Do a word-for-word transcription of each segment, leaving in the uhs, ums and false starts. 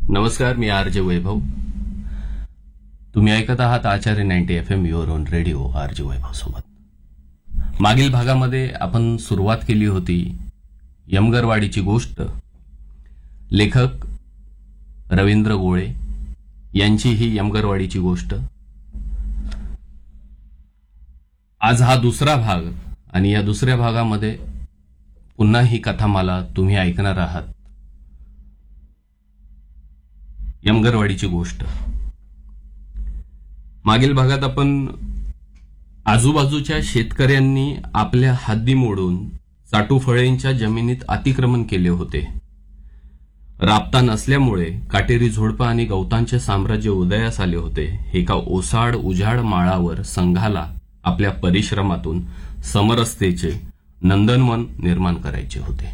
नमस्कार, मी R J वैभव. तुम्ही ऐकत आहात आचार्य ninety F am your on radio R J वैभव सोबत. मागील भागामध्ये आपण सुरुवात केली होती यमगरवाडीची गोष्ट. लेखक रवींद्र गोळे यांची ही यमगरवाडीची गोष्ट. आज हा दुसरा भाग आणि या दुसऱ्या भागामध्ये पुन्हा ही कथामाला तुम्ही ऐकणार आहात. यमगरवाडीची गोष्ट. मागील भागात आपण आजूबाजूच्या शेतकऱ्यांनी आपल्या हद्दी मोडून चाटूफळेंच्या जमिनीत अतिक्रमण केले होते. राबता नसल्यामुळे काटेरी झुडपं आणि गवतांचे साम्राज्य उदयास आले होते. एका ओसाड उजाड माळावर संघाला आपल्या परिश्रमातून समरसतेचे नंदनवन निर्माण करायचे होते.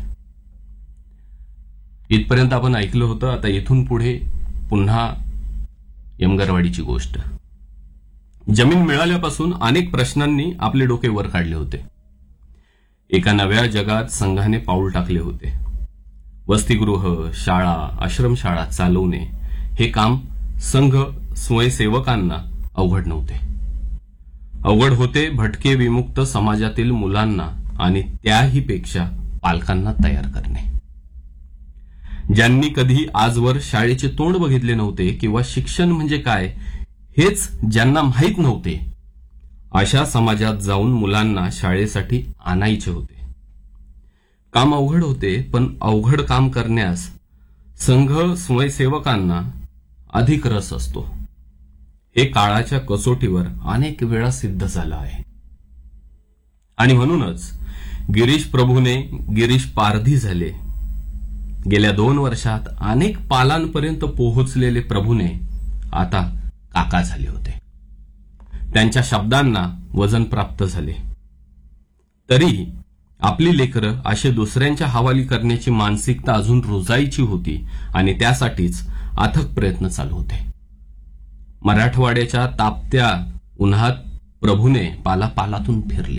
इथपर्यंत आपण ऐकलं होतं. आता इथून पुढे पुन्हा यमगरवाडीची गोष्ट. जमीन मिळाल्यापासून अनेक प्रश्नांनी आपले डोके वर काढले होते. एका नव्या जगात संघाने पाऊल टाकले होते. वसतिगृह, शाळा, आश्रमशाळा चालवणे हे काम संघ स्वयंसेवकांना अवघड नव्हते. अवघड होते भटके विमुक्त समाजातील मुलांना आणि त्याही पेक्षा पालकांना तयार करणे. ज्यांनी कधी आजवर शाळेचे तोंड बघितले नव्हते किंवा शिक्षण म्हणजे काय हेच ज्यांना माहीत नव्हते, अशा समाजात जाऊन मुलांना शाळेसाठी आणायचे होते. काम अवघड होते, पण अवघड काम करण्यास संघ स्वयंसेवकांना अधिक रस असतो. हे काळाच्या कसोटीवर अनेक वेळा सिद्ध झालं आहे. आणि म्हणूनच गिरीश प्रभूने गिरीश पारधी झाले. गेल्या दोन वर्षात अनेक पालांपर्यंत पोहोचलेले प्रभूने आता काका झाले होते. त्यांच्या शब्दांना वजन प्राप्त झाले. तरीही आपली लेकरं असे दुसऱ्यांच्या हवाली करण्याची मानसिकता अजून रुजायची होती आणि त्यासाठीच अथक प्रयत्न चालू होते. मराठवाड्याच्या तापत्या उन्हात प्रभूने पालापालातून फिरले.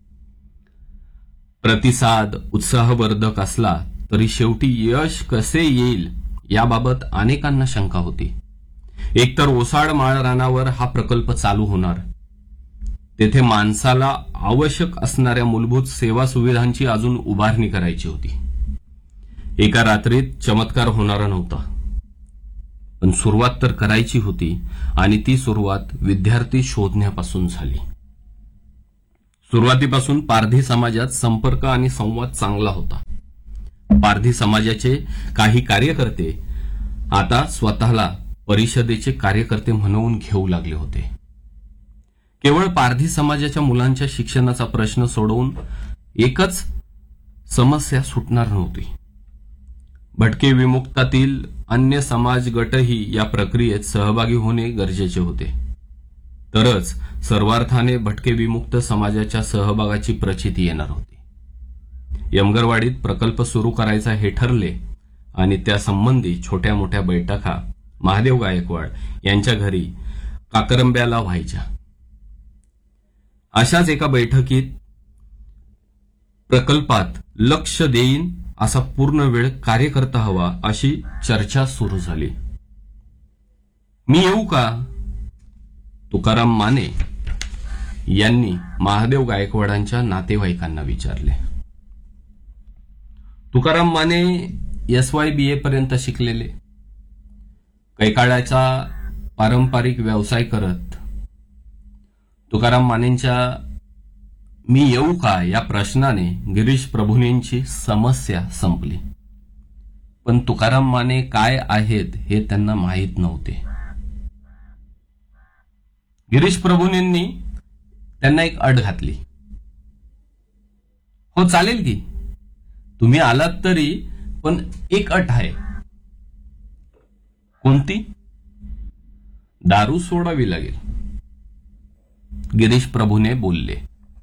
प्रतिसाद उत्साहवर्धक असला तरी शेवटी यश कसे येईल याबाबत अनेकांना शंका होती. एकतर ओसाड माळ रानावर हा प्रकल्प चालू होणार, तेथे माणसाला आवश्यक असणाऱ्या मूलभूत सेवा सुविधांची अजून उभारणी करायची होती. एका रात्रीत चमत्कार होणारा नव्हता, पण सुरुवात तर करायची होती आणि ती सुरुवात विद्यार्थी शोधण्यापासून झाली. सुरुवातीपासून पारधी समाजात संपर्क आणि संवाद चांगला होता. पारधी समाजाचे काही कार्यकर्ते आता स्वतःला परिषदेचे कार्यकर्ते म्हणवून घेऊ लागले होते. केवळ पारधी समाजाच्या मुलांच्या शिक्षणाचा प्रश्न सोडवून एकच समस्या सुटणार नव्हती. भटके विमुक्तातील अन्य समाज गटही या प्रक्रियेत सहभागी होणे गरजेचे होते. तरच सर्वार्थाने भटके विमुक्त समाजाच्या सहभागाची प्रचिती येणार होती. यमगरवाडीत प्रकल्प सुरू करायचा हे ठरले आणि त्यासंबंधी छोट्या मोठ्या बैठका महादेव गायकवाड यांच्या घरी काकरंब्याला व्हायच्या. अशाच एका बैठकीत प्रकल्पात लक्ष देईन असा पूर्ण वेळ कार्यकर्ता हवा अशी चर्चा सुरू झाली. मी येऊ का? तुकाराम माने यांनी महादेव गायकवाडांच्या नातेवाईकांना विचारले. Tukaram Mane S Y B ए पर्यंत शिकलेले, कैकाळ्याचा पारंपरिक व्यवसाय करत तुकाराम मानेंच्या मी येऊ का या प्रश्नाने गिरीश प्रभूंची समस्या संपली. पण तुकाराम माने काय आहेत हे त्यांना माहीत नव्हते. गिरीश प्रभूंनी त्यांना एक अट घातली. हो चालेल की, तुम्ही आलात तरी, पण एक अट आहे. कोणती? दारू सोडावी लागेल, गिरीश प्रभूने बोलले.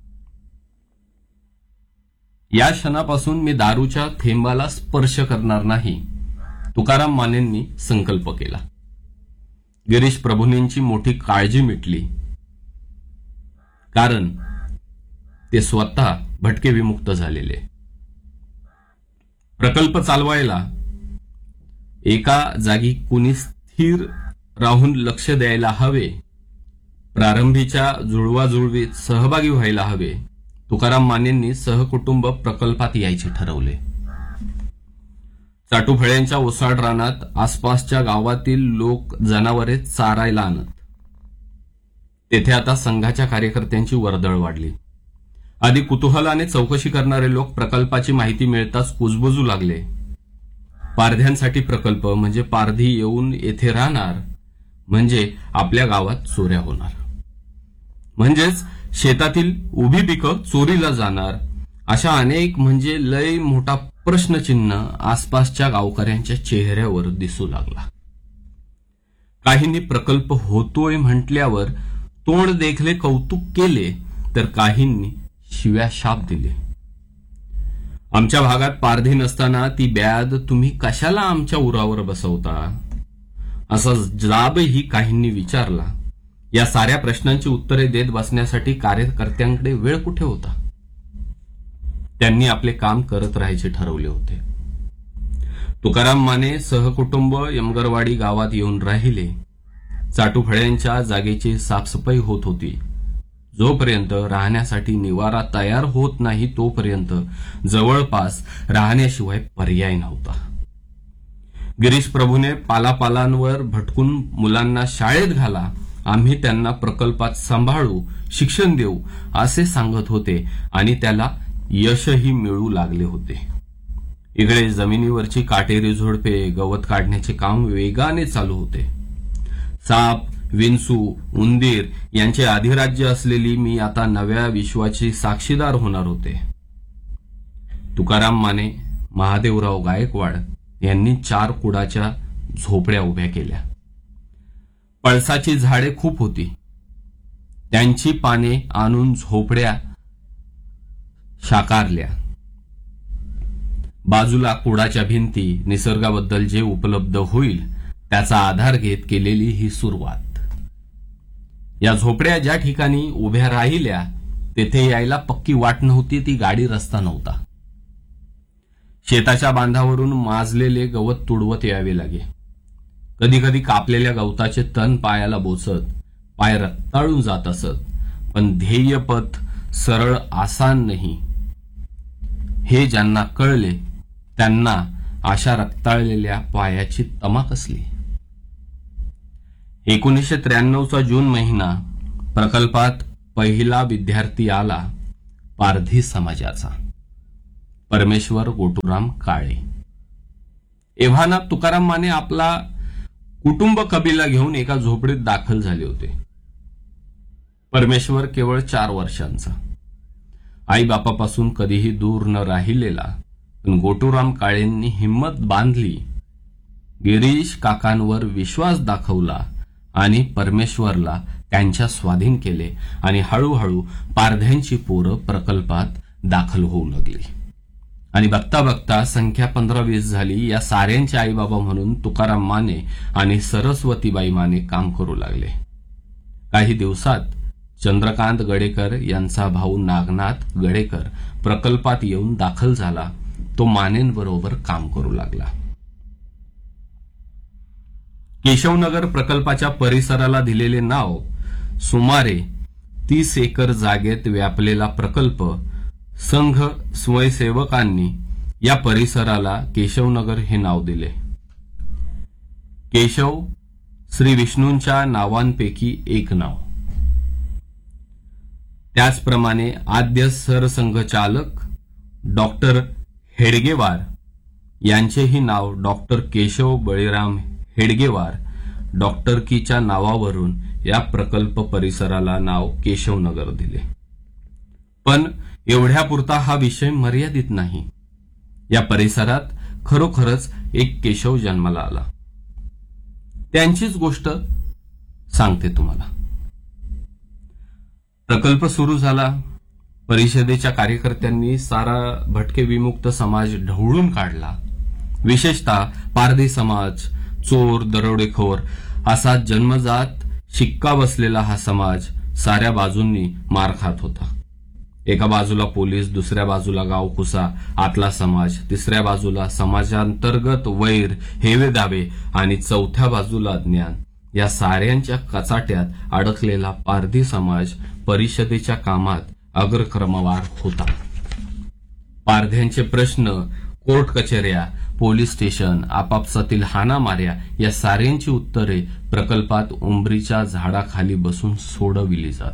या क्षणापासून मी दारूच्या थेंबाला स्पर्श करणार नाही, तुकाराम मानेंनी संकल्प केला. गिरीश प्रभूंची मोठी काळजी मिटली, कारण ते स्वतः भटके विमुक्त झालेले. प्रकल्प चालवायला एका जागी कुणी स्थिर राहून लक्ष द्यायला हवे, प्रारंभीच्या जुळवाजुळवीत सहभागी व्हायला हवे. तुकाराम मानेंनी सहकुटुंब प्रकल्पात यायचे ठरवले. चाटुफळ्यांच्या ओसाड रानात आसपासच्या गावातील लोक जनावरे चारायला आणत. तेथे आता संघाच्या कार्यकर्त्यांची वर्दळ वाढली. आधी कुतूहलाने चौकशी करणारे लोक प्रकल्पाची माहिती मिळताच कुजबुजू लागले. पारध्यांसाठी प्रकल्प म्हणजे पारधी येऊन येथे राहणार, म्हणजे आपल्या गावात चोऱ्या होणार, म्हणजेच शेतातील उभी पिकं चोरीला जाणार, अशा अनेक म्हणजे लय मोठा प्रश्नचिन्ह आसपासच्या गावकऱ्यांच्या चेहऱ्यावर दिसू लागला. काहींनी प्रकल्प होतोय म्हटल्यावर तोंड देखले कौतुक केले, तर काहींनी शिव्या शाप दिले. आमच्या भागात पारधी नसताना ती ब्याद तुम्ही कशाला आमच्या उरावर बसवता, असा जाबही काहींनी विचारला. या साऱ्या प्रश्नांची उत्तरे देत बसण्यासाठी कार्यकर्त्यांकडे वेळ कुठे होता. त्यांनी आपले काम करत राहायचे ठरवले होते. तुकाराम माने सहकुटुंब यमगरवाडी गावात येऊन राहिले. चाटुफळ्यांच्या जागेची साफसफाई होत होती. जोपर्यंत राहण्यासाठी निवारा तयार होत नाही तोपर्यंत जवळपास राहण्याशिवाय पर्याय नव्हता. गिरीश प्रभूने पालापालांवर भटकून मुलांना शाळेत घाला, आम्ही त्यांना प्रकल्पात सांभाळू, शिक्षण देऊ असे सांगत होते आणि त्याला यशही मिळू लागले होते. इकडे जमिनीवरची काटेरी झोडपे गवत काढण्याचे काम वेगाने चालू होते. साप, विंचू, उंदीर यांचे अधिराज्य असलेली मी आता नव्या विश्वाची साक्षीदार होणार होते. तुकाराम माने, महादेवराव गायकवाड यांनी चार कुडाच्या झोपड्या उभ्या केल्या. पळसाची झाडे खूप होती. त्यांची पाने आणून झोपड्या साकारल्या. बाजूला कुडाच्या भिंती, निसर्गाबद्दल जे उपलब्ध होईल त्याचा आधार घेत केलेली ही सुरुवात. या झोपड्या ज्या ठिकाणी उभ्या राहिल्या तेथे यायला पक्की वाट नव्हती, ती गाडी रस्ता नव्हता. शेताच्या बांधावरून माजलेले गवत तुडवत यावे लागे. कधी कधी कापलेल्या गवताचे तण पायाला बोचत, पाय रक्ताळून जात असत. पण ध्येयपथ सरळ आसान नाही हे ज्यांना कळले त्यांना अशा रक्ताळलेल्या पायाची तमा कसली. एकोणीसशे त्र्याण्णवचा जून महिना. प्रकल्पात पहिला विद्यार्थी आला, पारधी समाजाचा परमेश्वर गोटूराम काळे. एव्हाना तुकाराम माने आपला कुटुंब कबिला घेऊन एका झोपडीत दाखल झाले होते. परमेश्वर केवळ चार वर्षांचा, आई बापापासून कधीही दूर न राहिलेला. पण गोटूराम काळेंनी हिंमत बांधली, गिरीश काकांवर विश्वास दाखवला आणि परमेश्वरला त्यांच्या स्वाधीन केले आणि हळूहळू पारध्यांची पोरं प्रकल्पात दाखल होऊ लागली. आणि बघता बघता संख्या पंधरा वीस झाली. या साऱ्यांचे आईबाबा म्हणून तुकाराम माने आणि सरस्वतीबाई माने काम करू लागले. काही दिवसात चंद्रकांत गडेकर यांचा भाऊ नागनाथ गडेकर प्रकल्पात येऊन दाखल झाला. तो मानेंबरोबर काम करू लागला. केशवनगर प्रकल्पाच्या परिसराला दिलेले नाव. सुमारे तीस एकर जागेत व्यापलेला प्रकल्प. संघ स्वयंसेवकांनी या परिसराला केशवनगर हे नाव दिले. केशव श्री विष्णूंच्या नावांपैकी एक नाव. त्याचप्रमाणे आद्य सरसंघचालक डॉक्टर हेडगेवार यांचेही नाव डॉक्टर केशव बळीराम हेडगेवार. डॉक्टरकीच्या नावावरून या प्रकल्प परिसराला नाव केशवनगर दिले. पण एवढ्यापुरता हा विषय मर्यादित नाही. या परिसरात खरोखरच एक केशव जन्माला आला. त्यांचीच गोष्ट सांगते तुम्हाला. प्रकल्प सुरू झाला. परिषदेच्या कार्यकर्त्यांनी सारा भटके विमुक्त समाज ढवळून काढला. विशेषतः पारधी समाज, चोर, दरोडेखोर असा जन्मजात शिक्का बसलेला हा समाज साऱ्या बाजूंनी मार खात होता. एका बाजूला पोलीस, दुसऱ्या बाजूला गावकुसा, आतला समाज, तिसऱ्या बाजूला समाजांतर्गत वैर, हेवे दावे आणि चौथ्या बाजूला ज्ञान. या साऱ्यांच्या कचाट्यात अडकलेला पारधी समाज परिषदेच्या कामात अग्रक्रमवार होता. पारध्यांचे प्रश्न, कोर्ट कचेऱ्या, पोलीस स्टेशन, आपापसातील हाणामाऱ्या या साऱ्यांची उत्तरे प्रकल्पात उंबरीच्या झाडाखाली बसून सोडविली जात.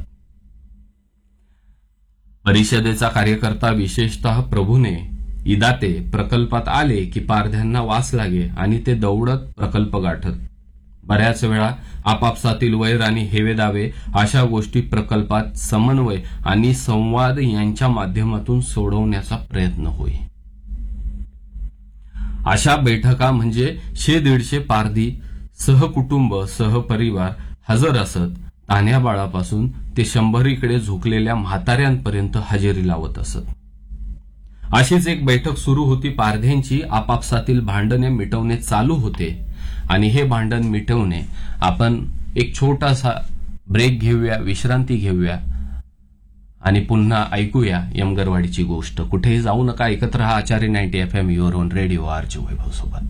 परिषदेचा कार्यकर्ता, विशेषतः प्रभूने, इदाते प्रकल्पात आले की पारध्यांना वास लागे आणि ते दौडत प्रकल्प गाठत. बऱ्याच वेळा आपापसातील वैर आणि हेवेदावे अशा गोष्टी प्रकल्पात समन्वय आणि संवाद यांच्या माध्यमातून सोडवण्याचा प्रयत्न होई. अशा बैठका म्हणजे शे दीडशे पारधी सहकुटुंब, सहपरिवार हजर असत. तान्ह्या बाळापासून ते शंभरीकडे झुकलेल्या म्हाताऱ्यांपर्यंत हजेरी लावत असत. अशीच एक बैठक सुरू होती. पारध्यांची आपापसातील भांडणे मिटवणे चालू होते आणि हे भांडण मिटवणे, आपण एक छोटासा ब्रेक घेऊया, विश्रांती घेऊया आणि पुन्हा ऐकूया यमगरवाडीची गोष्ट. कुठेही जाऊ नका, ऐकत रहा आचार्य ninety F M, your on radio, RJ वैभव सोबत.